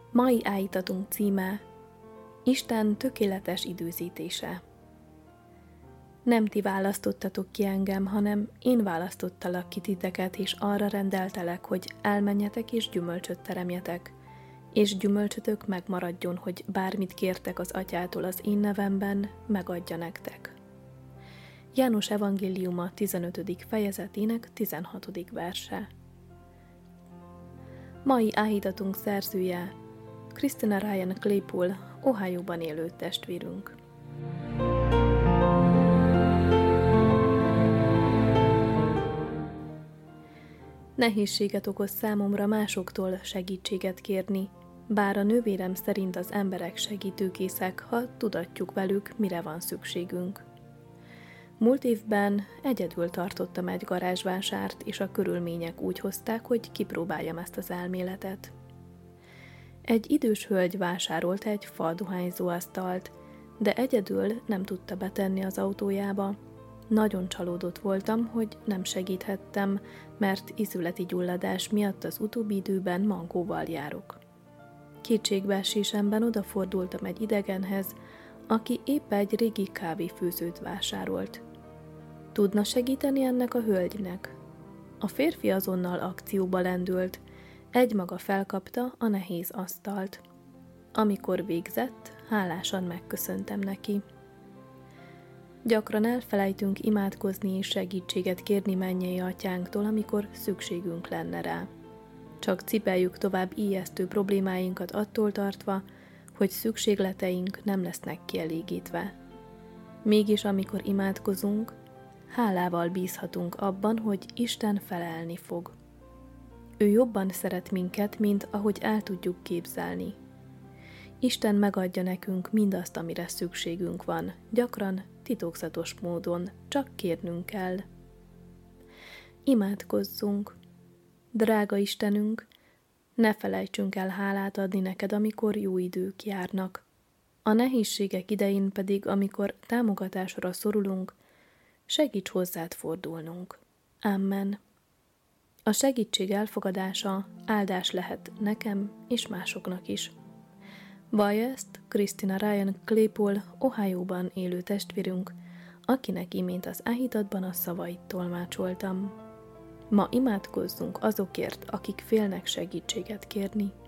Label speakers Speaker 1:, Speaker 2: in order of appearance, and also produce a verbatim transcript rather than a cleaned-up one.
Speaker 1: Mai áhítatunk címe: Isten tökéletes időzítése. Nem ti választottatok ki engem, hanem én választottalak ki titeket, és arra rendeltelek, hogy elmenjetek és gyümölcsöt teremjetek, és gyümölcsötök megmaradjon, hogy bármit kértek az Atyától az én nevemben, megadja nektek. János evangéliuma tizenötödik fejezetének tizenhatodik verse. Mai áhítatunk szerzője Christina Ryan Claypool, Ohioban élő testvérünk. Nehézséget okoz számomra másoktól segítséget kérni, bár a nővérem szerint az emberek segítőkészek, ha tudatjuk velük, mire van szükségünk. Múlt évben egyedül tartottam egy garázsvásárt, és a körülmények úgy hozták, hogy kipróbáljam ezt az elméletet. Egy idős hölgy vásárolt egy faldohányzó asztalt, de egyedül nem tudta betenni az autójába. Nagyon csalódott voltam, hogy nem segíthettem, mert ízületi gyulladás miatt az utóbbi időben mankóval járok. Kétségbeesésemben odafordultam egy idegenhez, aki épp egy régi kávéfőzőt vásárolt. Tudna segíteni ennek a hölgynek? A férfi azonnal akcióba lendült, egymaga felkapta a nehéz asztalt. Amikor végzett, hálásan megköszöntem neki. Gyakran elfelejtünk imádkozni és segítséget kérni mennyei atyánktól, amikor szükségünk lenne rá. Csak cipeljük tovább ijesztő problémáinkat attól tartva, hogy szükségleteink nem lesznek kielégítve. Mégis amikor imádkozunk, hálával bízhatunk abban, hogy Isten felelni fog. Ő jobban szeret minket, mint ahogy el tudjuk képzelni. Isten megadja nekünk mindazt, amire szükségünk van, gyakran titokzatos módon, csak kérnünk kell. Imádkozzunk! Drága Istenünk, ne felejtsünk el hálát adni neked, amikor jó idők járnak. A nehézségek idején pedig, amikor támogatásra szorulunk, segíts hozzád fordulnunk. Amen. A segítség elfogadása áldás lehet nekem és másoknak is. Vallja ezt Christina Ryan Claypool, Ohioban élő testvérünk, akinek imént az áhítatban a szavait tolmácsoltam. Ma imádkozzunk azokért, akik félnek segítséget kérni.